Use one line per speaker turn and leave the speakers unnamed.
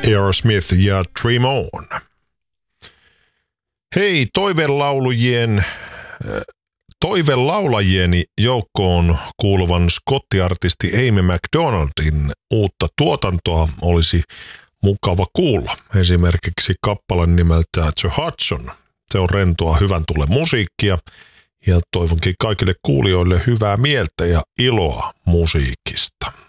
Aerosmith ja Dream On. Hei, toivelaulajieni joukkoon kuuluvan skottiartisti Amy McDonaldin uutta tuotantoa olisi mukava kuulla. Esimerkiksi kappaleen nimeltä The Hudson. Se on rentoa hyvän tulen musiikkia ja toivonkin kaikille kuulijoille hyvää mieltä ja iloa musiikista.